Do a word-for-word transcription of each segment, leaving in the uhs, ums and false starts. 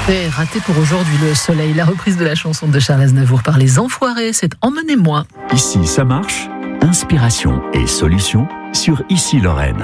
Et raté pour aujourd'hui le soleil. La reprise de la chanson de Charles Aznavour par Les Enfoirés, c'est Emmenez-moi. Ici, ça marche. Inspiration et solution sur Ici Lorraine.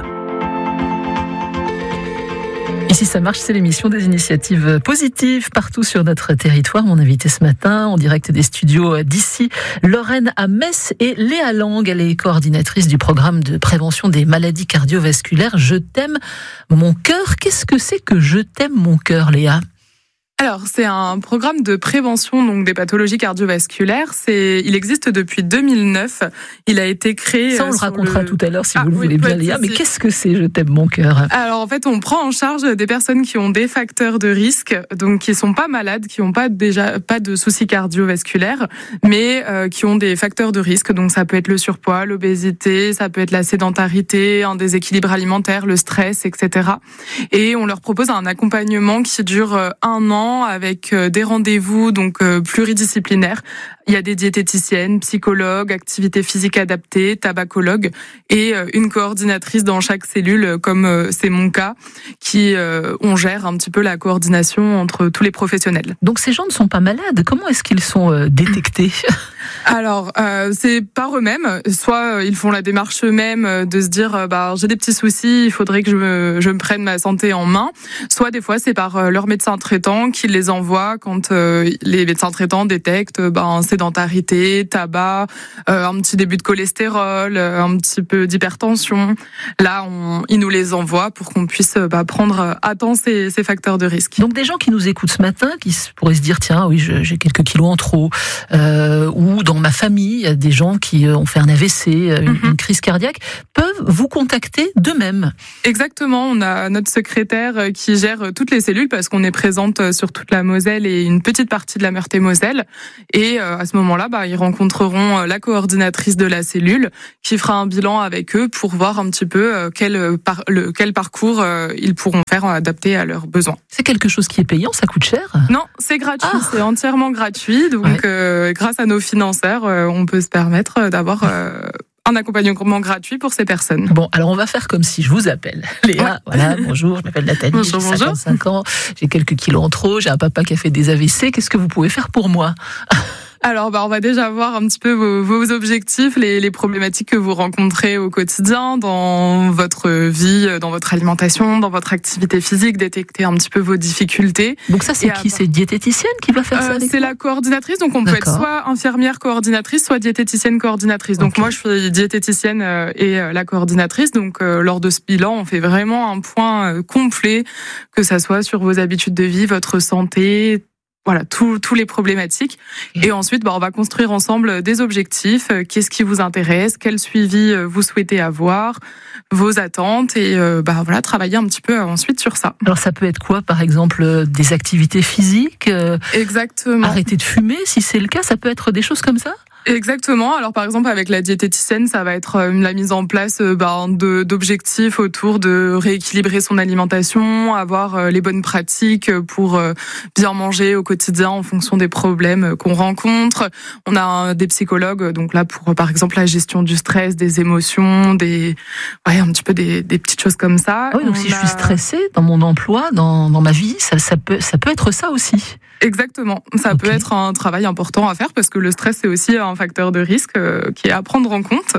Ici ça marche, c'est l'émission des initiatives positives partout sur notre territoire. Mon invité ce matin, en direct des studios d'Ici Lorraine à Metz, est Léa Lang. Elle est coordinatrice du programme de prévention des maladies cardiovasculaires. Je t'aime mon cœur. Qu'est-ce que c'est que Je t'aime mon cœur, Léa ? Alors, c'est un programme de prévention donc des pathologies cardiovasculaires. C'est, il existe depuis deux mille neuf. Il a été créé. Ça, on le racontera le... tout à l'heure si ah, vous le oui, voulez bien, Léa. Mais qu'est-ce que c'est Je t'aime mon cœur ? Alors, en fait, on prend en charge des personnes qui ont des facteurs de risque, donc qui sont pas malades, qui ont pas déjà pas de soucis cardiovasculaires, mais euh, qui ont des facteurs de risque. Donc, ça peut être le surpoids, l'obésité, ça peut être la sédentarité, un déséquilibre alimentaire, le stress, et cetera. Et on leur propose un accompagnement qui dure un an. Avec des rendez-vous donc pluridisciplinaires. Il y a des diététiciennes, psychologues, activités physiques adaptées, tabacologues et une coordinatrice dans chaque cellule, comme c'est mon cas, qui on gère un petit peu la coordination entre tous les professionnels. Donc ces gens ne sont pas malades. Comment est-ce qu'ils sont détectés ? Alors, euh, c'est par eux-mêmes. Soit euh, ils font la démarche eux-mêmes euh, de se dire, euh, bah j'ai des petits soucis, il faudrait que je me, je me prenne ma santé en main. Soit des fois c'est par euh, leur médecin traitant qui les envoie quand euh, les médecins traitants détectent euh, bah, sédentarité, tabac, euh, un petit début de cholestérol, euh, un petit peu d'hypertension. Là, on, ils nous les envoient pour qu'on puisse euh, bah, prendre à temps ces, ces facteurs de risque. Donc des gens qui nous écoutent ce matin, qui pourraient se dire tiens, oui, j'ai quelques kilos en trop, euh, ou dans ma famille, il y a des gens qui ont fait un A V C, une, mm-hmm. une crise cardiaque, peuvent vous contacter d'eux-mêmes. Exactement, on a notre secrétaire qui gère toutes les cellules parce qu'on est présente sur toute la Moselle et une petite partie de la Meurthe-et-Moselle. Et à ce moment-là, bah, ils rencontreront la coordinatrice de la cellule qui fera un bilan avec eux pour voir un petit peu quel, par, le, quel parcours ils pourront faire adapté à leurs besoins. C'est quelque chose qui est payant, ça coûte cher ? Non, c'est gratuit, ah. c'est entièrement gratuit. Donc ouais. euh, grâce à nos financeurs, euh, on peut se permettre d'avoir euh, un accompagnement gratuit pour ces personnes. Bon, alors on va faire comme si je vous appelle. Léa, ouais. Voilà, bonjour, je m'appelle Nathalie, bonjour, j'ai cinquante-cinq bonjour. ans, j'ai quelques kilos en trop, j'ai un papa qui a fait des A V C, qu'est-ce que vous pouvez faire pour moi ? Alors, bah, on va déjà voir un petit peu vos, vos objectifs, les, les problématiques que vous rencontrez au quotidien dans votre vie, dans votre alimentation, dans votre activité physique, détecter un petit peu vos difficultés. Donc ça, c'est et qui ? C'est diététicienne qui va faire euh, ça ? C'est la coordinatrice, donc on D'accord. peut être soit infirmière coordinatrice, soit diététicienne coordinatrice. Donc okay. Moi, je suis diététicienne et la coordinatrice. Donc euh, lors de ce bilan, on fait vraiment un point complet, que ça soit sur vos habitudes de vie, votre santé. Voilà, tous tous les problématiques. Et ensuite, bah, on va construire ensemble des objectifs. Qu'est-ce qui vous intéresse ? Quel suivi vous souhaitez avoir ? Vos attentes et euh, bah voilà, travailler un petit peu ensuite sur ça. Alors ça peut être quoi, par exemple, des activités physiques ? Exactement. Arrêter de fumer, si c'est le cas, ça peut être des choses comme ça ? Exactement. Alors par exemple avec la diététicienne, ça va être la mise en place ben, de, d'objectifs autour de rééquilibrer son alimentation, avoir les bonnes pratiques pour bien manger au quotidien en fonction des problèmes qu'on rencontre. On a des psychologues donc là pour par exemple la gestion du stress, des émotions, des ouais un petit peu des, des petites choses comme ça. Ah oui, donc On si a... je suis stressée dans mon emploi, dans, dans ma vie, ça, ça peut ça peut être ça aussi. Exactement. Ça okay. peut être un travail important à faire parce que le stress, c'est aussi un facteur de risque euh, qui est à prendre en compte.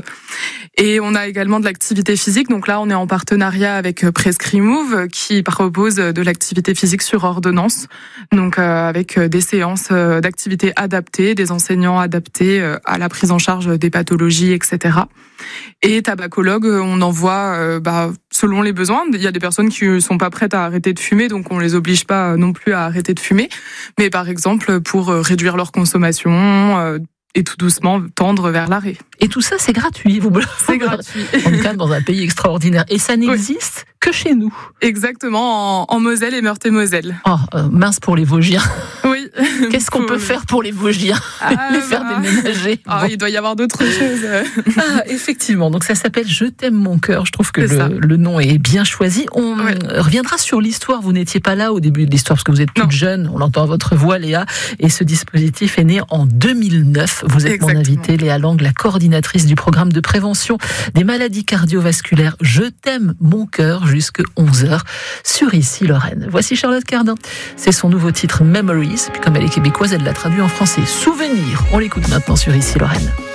Et on a également de l'activité physique. Donc là, on est en partenariat avec Prescrimove qui propose de l'activité physique sur ordonnance. Donc euh, avec des séances d'activité adaptées, des enseignants adaptés à la prise en charge des pathologies, et cetera. Et tabacologue, on envoie euh, bah, selon les besoins. Il y a des personnes qui sont pas prêtes à arrêter de fumer, donc on les oblige pas non plus à arrêter de fumer. Mais par exemple, pour réduire leur consommation euh, et tout doucement tendre vers l'arrêt. Et tout ça, c'est gratuit. Vous c'est gratuit. En tout cas, dans un pays extraordinaire. Et ça n'existe oui. que chez nous. Exactement, en, en Moselle et Meurthe-et-Moselle. Oh, euh, mince pour les Vosgiens. Oui, Qu'est-ce qu'on peut faire pour les Vosgiens? Ah, Les faire bah. déménager. Ah, Bon. il doit y avoir d'autres choses. Ah, effectivement, donc ça s'appelle Je t'aime mon cœur. Je trouve que C'est ça. le, le nom est bien choisi. On Ouais. reviendra sur l'histoire. Vous n'étiez pas là au début de l'histoire parce que vous êtes toute Non. jeune. On l'entend à votre voix, Léa. Et ce dispositif est né en deux mille neuf. Vous êtes Exactement. mon invitée, Léa Lang, la coordinatrice du programme de prévention des maladies cardiovasculaires. Je t'aime mon cœur jusqu'à onze heures sur Ici Lorraine. Voici Charlotte Cardin. C'est son nouveau titre Memories. Puis comme elle est québécoise, elle l'a traduit en français. Souvenirs. On l'écoute maintenant sur Ici Lorraine.